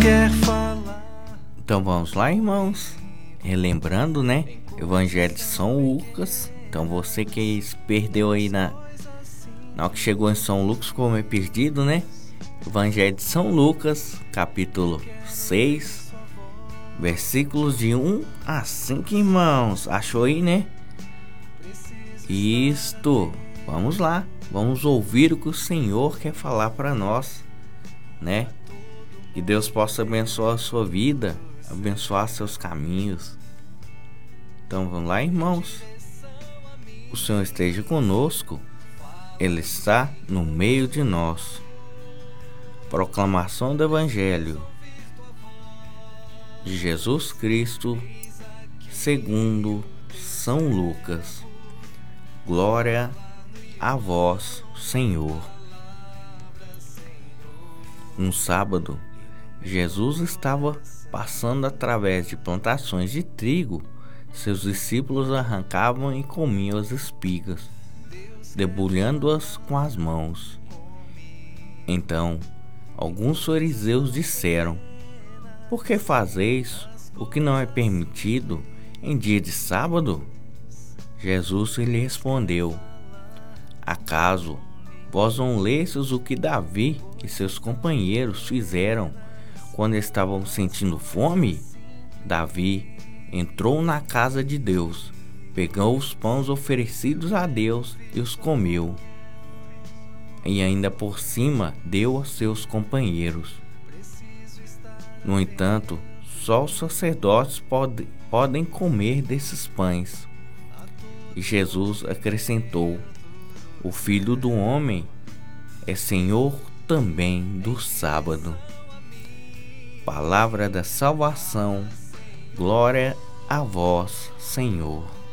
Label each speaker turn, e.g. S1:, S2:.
S1: quer falar.
S2: Então vamos lá, irmãos, relembrando, né, Evangelho de São Lucas. Então você que perdeu aí na hora que chegou em São Lucas, ficou meio perdido, né? Evangelho de São Lucas, capítulo 6, versículos de 1 a 5, irmãos. Achou aí, né? Isto. Vamos lá. Vamos ouvir o que o Senhor quer falar para nós, né? Que Deus possa abençoar a sua vida, abençoar seus caminhos. Então vamos lá, irmãos. O Senhor esteja conosco. Ele está no meio de nós. Proclamação do Evangelho de Jesus Cristo segundo São Lucas. Glória a vós, Senhor. Um sábado, Jesus estava passando através de plantações de trigo. Seus discípulos arrancavam e comiam as espigas, debulhando-as com as mãos. Então, alguns fariseus disseram: por que fazeis o que não é permitido em dia de sábado? Jesus lhe respondeu: acaso vós não lestes o que Davi e seus companheiros fizeram quando estavam sentindo fome? Davi entrou na casa de Deus, pegou os pães oferecidos a Deus e os comeu, e ainda por cima deu a seus companheiros. No entanto, só os sacerdotes podem comer desses pães. E Jesus acrescentou: o Filho do Homem é Senhor também do sábado. Palavra da salvação. Glória a vós, Senhor.